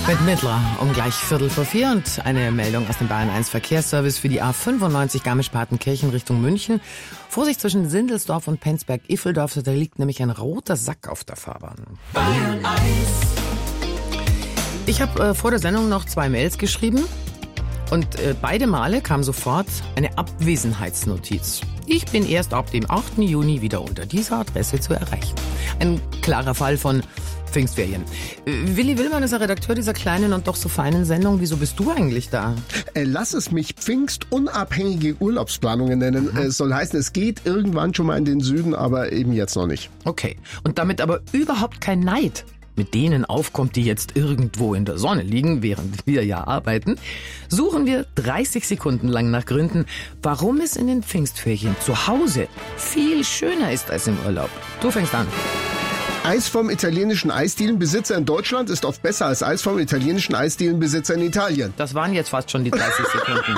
Mit Mittler um gleich 3:45 und eine Meldung aus dem Bayern 1 Verkehrsservice für die A95 Garmisch-Partenkirchen Richtung München. Vorsicht zwischen Sindelsdorf und Penzberg-Iffeldorf, da liegt nämlich ein roter Sack auf der Fahrbahn. Bayern 1. Ich habe vor der Sendung noch 2 Mails geschrieben und beide Male kam sofort eine Abwesenheitsnotiz. Ich bin erst ab dem 8. Juni wieder unter dieser Adresse zu erreichen. Ein klarer Fall von Pfingstferien. Willi Willmann ist der Redakteur dieser kleinen und doch so feinen Sendung. Wieso bist du eigentlich da? Lass es mich pfingstunabhängige Urlaubsplanungen nennen. Es soll heißen, es geht irgendwann schon mal in den Süden, aber eben jetzt noch nicht. Okay. Und damit aber überhaupt kein Neid mit denen aufkommt, die jetzt irgendwo in der Sonne liegen, während wir ja arbeiten, suchen wir 30 Sekunden lang nach Gründen, warum es in den Pfingstferien zu Hause viel schöner ist als im Urlaub. Du fängst an. Eis vom italienischen Eisdielenbesitzer in Deutschland ist oft besser als Eis vom italienischen Eisdielenbesitzer in Italien. Das waren jetzt fast schon die 30 Sekunden.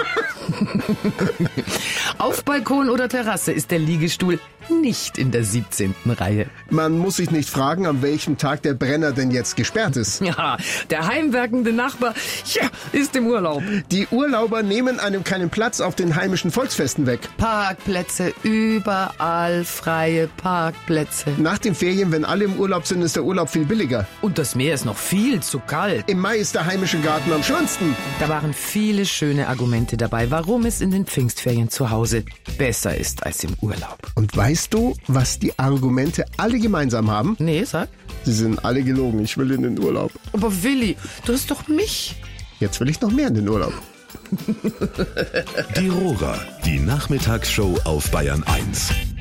Auf Balkon oder Terrasse ist der Liegestuhl nicht in der 17. Reihe. Man muss sich nicht fragen, an welchem Tag der Brenner denn jetzt gesperrt ist. Ja, der heimwerkende Nachbar ist im Urlaub. Die Urlauber nehmen einem keinen Platz auf den heimischen Volksfesten weg. Parkplätze, überall freie Parkplätze. Nach den Ferien, wenn alle im Urlaub sind, ist der Urlaub viel billiger. Und das Meer ist noch viel zu kalt. Im Mai ist der heimische Garten am schönsten. Da waren viele schöne Argumente dabei, warum es in den Pfingstferien zu Hause besser ist als im Urlaub. Und weißt du, was die Argumente alle gemeinsam haben? Nee, sag. Sie sind alle gelogen. Ich will in den Urlaub. Aber Willi, du hast doch mich. Jetzt will ich noch mehr in den Urlaub. Die Rohrer, die Nachmittagsshow auf Bayern 1.